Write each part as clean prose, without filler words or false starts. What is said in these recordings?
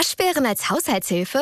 Waschbären als Haushaltshilfe?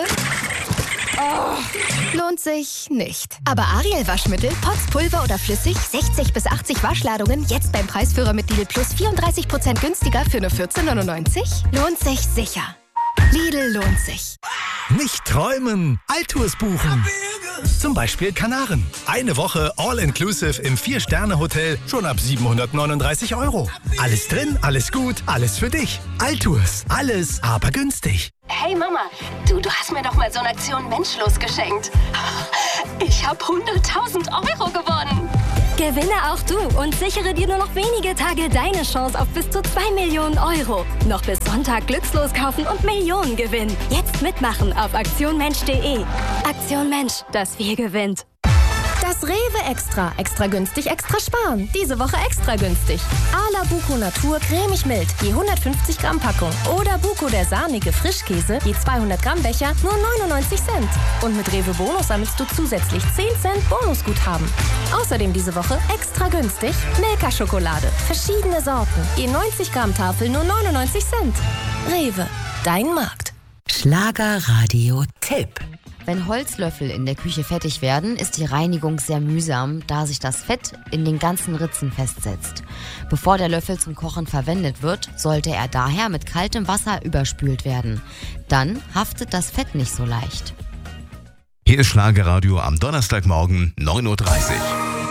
Oh, lohnt sich nicht. Aber Ariel Waschmittel, Pots, Pulver oder flüssig, 60 bis 80 Waschladungen, jetzt beim Preisführer mit Lidl Plus 34% günstiger für nur 14,99? Lohnt sich sicher. Lidl lohnt sich. Nicht träumen, Altours buchen. Zum Beispiel Kanaren. Eine Woche All-Inclusive im 4-Sterne-Hotel schon ab 739 €. Alles drin, alles gut, alles für dich. Altours. Alles, aber günstig. Hey Mama, du hast mir doch mal so eine Aktion Menschlos geschenkt. Ich habe 100.000 € gewonnen. Gewinne auch du und sichere dir nur noch wenige Tage deine Chance auf bis zu 2 Millionen €. Noch bis Sonntag glückslos kaufen und Millionen gewinnen. Jetzt mitmachen auf aktionmensch.de. Aktion Mensch, das Wir gewinnt. Das Rewe Extra. Extra günstig, extra sparen. Diese Woche extra günstig. A la Buko Natur cremig mild, je 150 Gramm Packung. Oder Buko der sahnige Frischkäse, je 200 Gramm Becher, nur 99 Cent. Und mit Rewe Bonus sammelst du zusätzlich 10 Cent Bonusguthaben. Außerdem diese Woche extra günstig Milka Schokolade. Verschiedene Sorten, je 90 Gramm Tafel, nur 99 Cent. Rewe, dein Markt. Schlagerradio-Tipp. Wenn Holzlöffel in der Küche fettig werden, ist die Reinigung sehr mühsam, da sich das Fett in den ganzen Ritzen festsetzt. Bevor der Löffel zum Kochen verwendet wird, sollte er daher mit kaltem Wasser überspült werden. Dann haftet das Fett nicht so leicht. Hier ist Schlagerradio am Donnerstagmorgen 9:30 Uhr.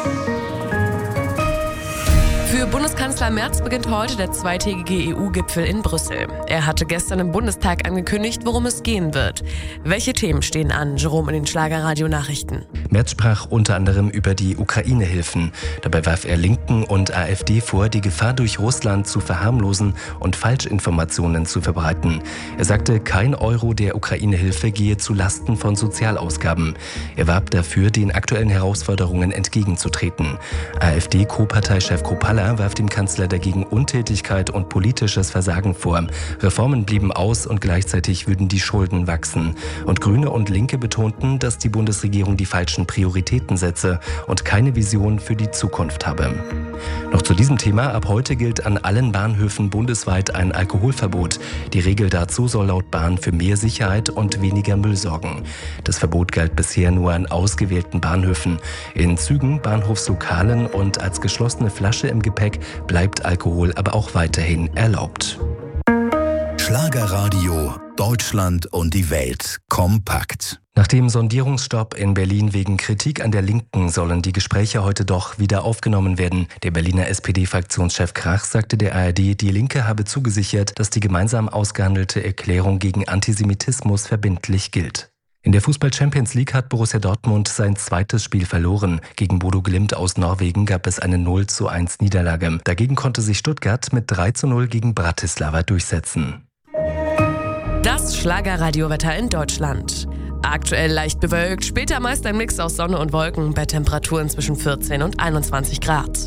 Für Bundeskanzler Merz beginnt heute der zweitägige EU-Gipfel in Brüssel. Er hatte gestern im Bundestag angekündigt, worum es gehen wird. Welche Themen stehen an, Jerome, in den Schlagerradio-Nachrichten? Merz sprach unter anderem über die Ukraine-Hilfen. Dabei warf er Linken und AfD vor, die Gefahr durch Russland zu verharmlosen und Falschinformationen zu verbreiten. Er sagte, kein Euro der Ukraine-Hilfe gehe zu Lasten von Sozialausgaben. Er warb dafür, den aktuellen Herausforderungen entgegenzutreten. AfD-Co-Parteichef Kropalla warf dem Kanzler dagegen Untätigkeit und politisches Versagen vor. Reformen blieben aus und gleichzeitig würden die Schulden wachsen. Und Grüne und Linke betonten, dass die Bundesregierung die falschen Prioritäten setze und keine Vision für die Zukunft habe. Noch zu diesem Thema: Ab heute gilt an allen Bahnhöfen bundesweit ein Alkoholverbot. Die Regel dazu soll laut Bahn für mehr Sicherheit und weniger Müll sorgen. Das Verbot galt bisher nur an ausgewählten Bahnhöfen. In Zügen, Bahnhofslokalen und als geschlossene Flasche im Gepäck bleibt Alkohol aber auch weiterhin erlaubt. Schlagerradio, Deutschland und die Welt kompakt. Nach dem Sondierungsstopp in Berlin wegen Kritik an der Linken sollen die Gespräche heute doch wieder aufgenommen werden. Der Berliner SPD-Fraktionschef Krach sagte der ARD, die Linke habe zugesichert, dass die gemeinsam ausgehandelte Erklärung gegen Antisemitismus verbindlich gilt. In der Fußball-Champions League hat Borussia Dortmund sein zweites Spiel verloren. Gegen Bodo Glimt aus Norwegen gab es eine 0:1 Niederlage. Dagegen konnte sich Stuttgart mit 3:0 gegen Bratislava durchsetzen. Das Schlagerradiowetter in Deutschland. Aktuell leicht bewölkt, später meist ein Mix aus Sonne und Wolken bei Temperaturen zwischen 14 und 21 Grad.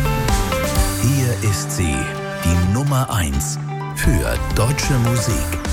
Hier ist sie, die Nummer 1 für deutsche Musik.